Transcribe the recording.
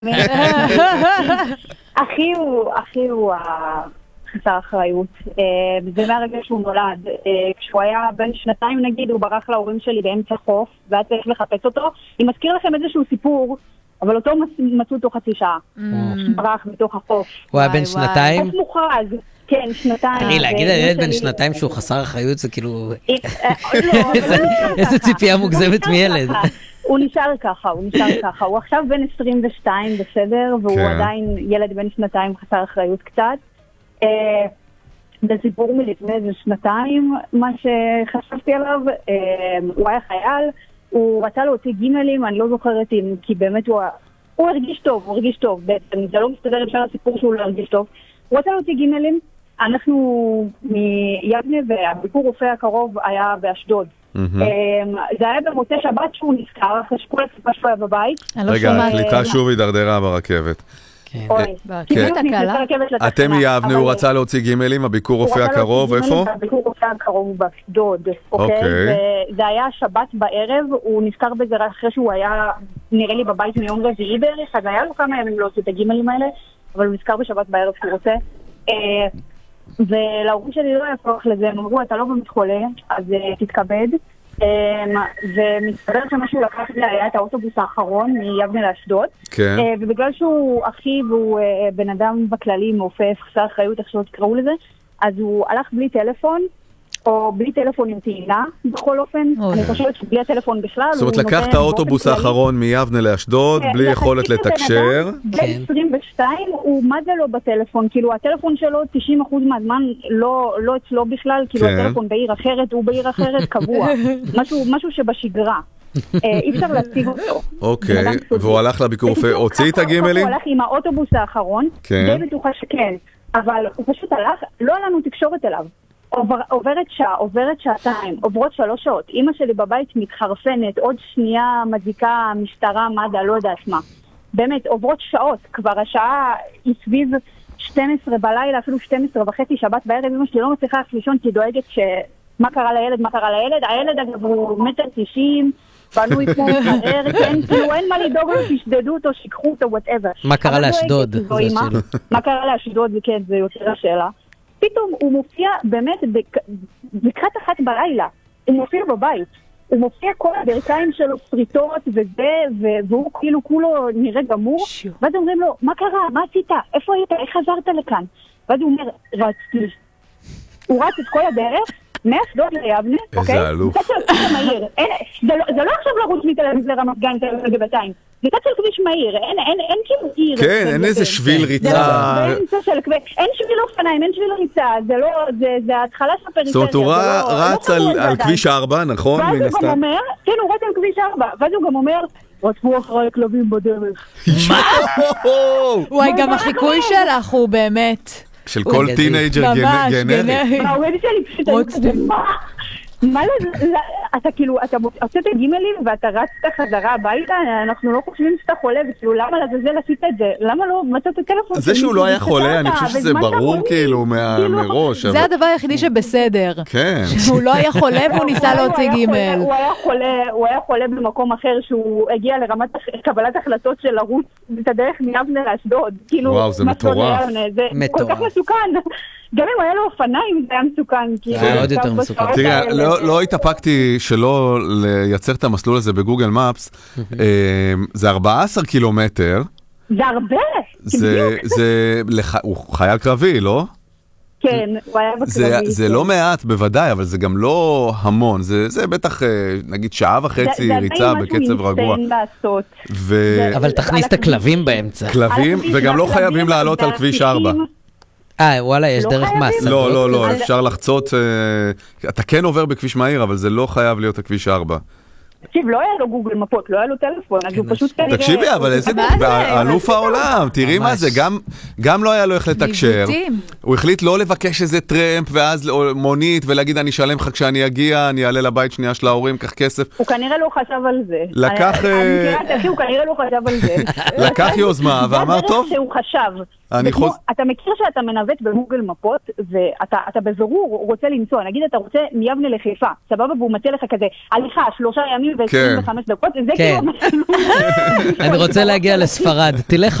אחי הוא חסר אחריות, וזה מהרגע שהוא נולד. כשהוא היה בן 2 נגיד, הוא ברח להורים שלי באמצע חוף, והיה צריך לחפש אותו. אני מזכיר לכם איזשהו סיפור, אבל אותו מצאו תוך חצי שעה. ברח בתוך החוף. הוא היה בן 2? חוף מוכרז. כן, 2. תראי, להגיד על ילד בן 2 שהוא חסר אחריות זה כאילו... איזה ציפייה מוגזמת מילד. הוא נשאר ככה. הוא עכשיו בן 22 בסדר, והוא עדיין ילד בן 2 חסר אחריות קצת. זה סיפור מלפני איזה 2, מה שחשבתי עליו. הוא היה חייל, הוא רצה להוציא גימלים, אני לא זוכרת אם, כי באמת הוא הרגיש טוב, בעצם זה לא מסתדר אפשר הסיפור שהוא לא הרגיש טוב. הוא רצה להוציא גימלים, אנחנו מיבנה והביקור רופא הקרוב היה באשדוד. זה היה במוצאי שבת שהוא נזכר, אחרי שכל הסיפה שהוא היה בבית. רגע, הקליטה שוב הידרדרה ברכבת. אתם מיבנה, הוא רצה להוציא גימלים, הביקור רופא הקרוב, איפה? הביקור רופא הקרוב הוא באשדוד. זה היה שבת בערב, הוא נזכר בזה רק אחרי שהוא היה נראה לי בבית מיום רביעי בערך, אז היה לו כמה ימים להוציא את הגימלים האלה, אבל הוא נזכר בשבת בערב שהוא רוצה. ולהורים שלי לא יפרח לזה, הם אמרו, אתה לא באמת חולה, אז תתכבד. ומסתבר שמשהו לקח לי היה את האוטובוס האחרון מיבנה לאשדוד. ובגלל שהוא אחי והוא בן אדם בכללי, מעופף, חסר אחריות, איך שלא תקראו לזה, אז הוא הלך בלי טלפון, או בלי טלפון עם טעינה, בכל אופן. אני חושבת שבלי הטלפון בכלל... זאת אומרת, לקח את האוטובוס האחרון מיבנה לאשדוד, בלי יכולת לתקשר. בן 22, הוא מה זה לא בטלפון? כאילו, הטלפון שלו 90% מהזמן לא אצלו בכלל, כאילו, הטלפון בעיר אחרת, הוא בעיר אחרת קבוע. משהו שבשגרה. אי אפשר להציג אותו. אוקיי, והוא הלך לביקור רופא, הוציא את הגימלים? הוא הלך עם האוטובוס האחרון, די בטוחה שכן, אבל הוא פשוט הלך, לא היה לנו תקשורת אליו. עוברת שעה, עוברת שעתיים, עוברות 3 שעות. אמא שלי בבית מתחרפנת, עוד שנייה מדליקה משטרה, מד"א, לא יודעת מה. באמת, עוברות שעות. כבר השעה היא סביב 12 בלילה, אפילו 12:30, שבת בערב. אמא שלי לא מצליחה לישון כי דואגת מה קרה לילד. הילד אגב הוא 1.90 מטר, בנוי כמו מקרר, כן, כאילו אין מה לדאוג לו, תשדדו אותו, שיקחו אותו, whatever. מה קרה לאשדוד? מה קרה לאשדוד, כן, זה יותר השאלה. פתאום הוא מופיע באמת לקראת 1 בלילה, הוא מופיע בבית, הוא מופיע כל הברכיים שלו סריטות והוא כאילו כולו נראה גמור, ואז אומרים לו, מה קרה? מה עשית? איפה היית? איך חזרת לכאן? ואז הוא אומר, רצתי. הוא רץ את כל הדרך, מאשדוד ליבנה, אוקיי? איזה אלוף. זה קצת של כביש מהיר. זה לא עכשיו לרוץ מתל אביב לרמת גן לגבעתיים. זה קצת של כביש מהיר. אין כאילו עיר. כן, אין איזה שביל ריצה. אין שביל אופניים, אין שביל ריצה. זה ההתחלה של הפריפריה. זאת אומרת, הוא רץ על כביש 4, נכון? ואז הוא גם אומר, כן, הוא רץ על כביש 4. ואז הוא גם אומר, רצפו אחרי כלבים בדרך. וואי, גם החיקוי שלך הוא באמת... של כל טינאג'ר גנרי. העובד שלי פשוט מה אתה כאילו, אתה עושה את הגימלים ואתה רצת חזרה הביתה, אנחנו לא חושבים שאתה חולה, וכאילו למה לזלזל עשית את זה? למה לא מצאת את הטלפון? זה שהוא לא היה חולה, אני חושב שזה ברור כאילו מראש. זה הדבר היחידי שבסדר. כן. הוא לא היה חולה והוא ניסה להוציא גימל. הוא היה חולה במקום אחר שהוא הגיע לרמת קבלת החלטות של לרוץ את הדרך מיבנה לאשדוד. וואו, זה מטורף. זה כל כך מסוכן. גם אם היה לו אופניים זה היה מסוכן. זה עוד יותר מסוכן. תראה, לא התאפקתי שלא לייצר את המסלול הזה בגוגל מפס. זה 14 קילומטר. זה הרבה. הוא חייל קרבי, לא? כן, הוא היה בקרבי. זה לא מעט בוודאי, אבל זה גם לא המון. זה בטח, נגיד, 1.5 שעה ריצה בקצב רגוע. אבל תכניס את הכלבים באמצע. כלבים, וגם לא חייבים לעלות על כביש 4. וואלה, יש דרך מס. לא, אפשר לחצות, אתה כן עובר בכביש מהיר, אבל זה לא חייב להיות הכביש 4. תקשיב, לא היה לו גוגל מפות, לא היה לו טלפון, אז הוא פשוט כנראה... תקשיבי, אבל איזה... אלוף העולם, תראי מה זה, גם לא היה לו איך לתקשר. הוא החליט לא לבקש איזה טרמפ, ואז מונית, ולהגיד, אני אשלם לך כשאני אגיע, אני אעלה לבית שנייה של ההורים, קח כסף. הוא כנראה לא חשב על זה. לקח... הוא כנראה לא חשב על זה. לקח יוזמה, ואמר טוב. שהוא חשב. אתה מכיר שאתה מנווט בגוגל מפות, ואתה בזרור רוצה לנסוע, נגיד אתה רוצה מיבנה לחיפה, סבבה, והוא מציע לך כזה, הליכה 3 ימים ו25 דקות, זה כאילו... אני רוצה להגיע לספרד, תלך